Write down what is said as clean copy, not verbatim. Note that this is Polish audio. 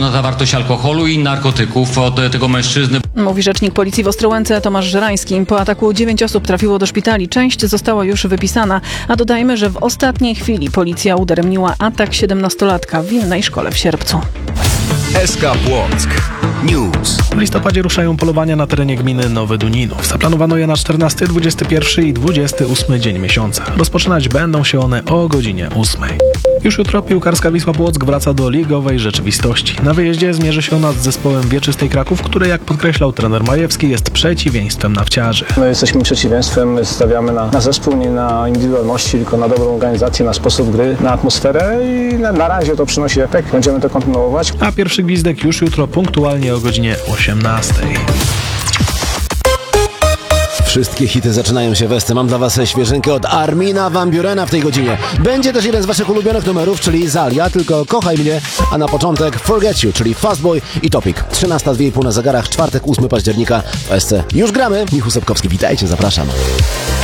stwierdzono zawartość alkoholu i narkotyków od tego mężczyzny. Mówi rzecznik policji w Ostrołęce Tomasz Żerański. Po ataku 9 osób trafiło do szpitali. Część została już wypisana. A dodajmy, że w ostatniej chwili policja udaremniła atak 17-latka w innej szkole w Sierpcu. SK Płock News. W listopadzie ruszają polowania na terenie gminy Nowy Duninów. Zaplanowano je na 14, 21 i 28 dzień miesiąca. Rozpoczynać będą się one o godzinie 8. Już jutro piłkarska Wisła Płock wraca do ligowej rzeczywistości. Na wyjeździe zmierzy się ona z zespołem Wieczystej Kraków, który, jak podkreślał trener Majewski, jest przeciwieństwem nawciarzy. My jesteśmy przeciwieństwem, stawiamy na zespół, nie na indywidualności, tylko na dobrą organizację, na sposób gry, na atmosferę i na razie to przynosi efekt. Będziemy to kontynuować. A pierwszy gwizdek już jutro punktualnie o godzinie 18. Wszystkie hity zaczynają się w SC. Mam dla was świeżynkę od Armina van Burena w tej godzinie. Będzie też jeden z waszych ulubionych numerów, czyli Zalia, tylko Kochaj mnie, a na początek Forget You, czyli Fastboy i Topic. 13:02 na zegarach, czwartek, 8 października w SC. Już gramy. Michał Sepkowski, witajcie, zapraszam.